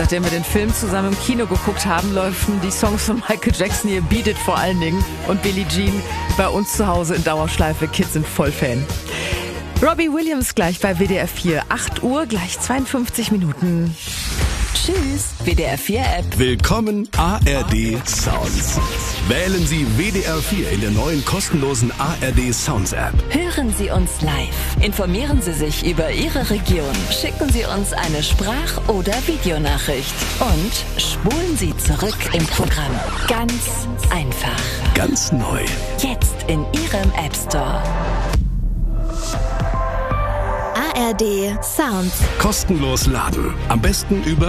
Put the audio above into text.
Seitdem wir den Film zusammen im Kino geguckt haben, laufen die Songs von Michael Jackson hier, Beat It vor allen Dingen, und Billie Jean bei uns zu Hause in Dauerschleife. Kids sind voll Fan. Robbie Williams gleich bei WDR 4. 8 Uhr, gleich 52 Minuten. Tschüss, WDR 4 App. Willkommen ARD Sounds. Wählen Sie WDR 4 in der neuen kostenlosen ARD Sounds App. Hören Sie uns live. Informieren Sie sich über Ihre Region. Schicken Sie uns eine Sprach- oder Videonachricht. Und spulen Sie zurück im Programm. Ganz einfach. Ganz neu. Jetzt in Ihrem App Store. ARD Sounds. Kostenlos laden. Am besten über